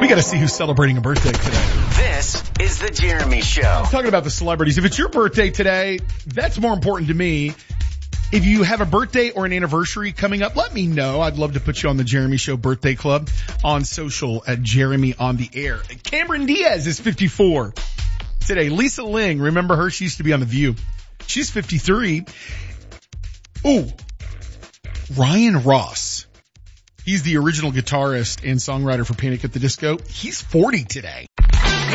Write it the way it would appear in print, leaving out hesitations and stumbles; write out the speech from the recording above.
We got to see who's celebrating a birthday today. This is the Jeremy Show. Talking about the celebrities. If it's your birthday today, that's more important to me. If you have a birthday or an anniversary coming up, let me know. I'd love to put you on the Jeremy Show Birthday Club on social at Jeremy on the Air. Cameron Diaz is 54 today. Lisa Ling, remember her? She used to be on The View. She's 53. Ooh, Ryan Ross. He's the original guitarist and songwriter for Panic at the Disco. He's 40 today.